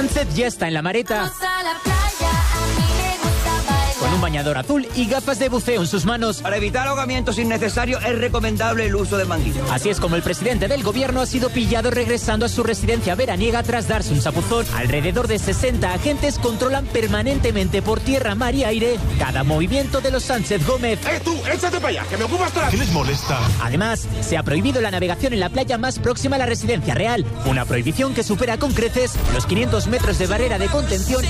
Sánchez ya está en la Mareta. Con un bañador azul y gafas de buceo en sus manos. Para evitar ahogamientos innecesarios es recomendable el uso de manguito. Así es como el presidente del gobierno ha sido pillado regresando a su residencia veraniega tras darse un chapuzón. Alrededor de 60 agentes controlan permanentemente por tierra, mar y aire cada movimiento de los Sánchez Gómez. Tú, échate para allá, que me ocupas atrás. ¿Qué les molesta? Además, se ha prohibido la navegación en la playa más próxima a la residencia real. Una prohibición que supera con creces los 500 metros de barrera de contención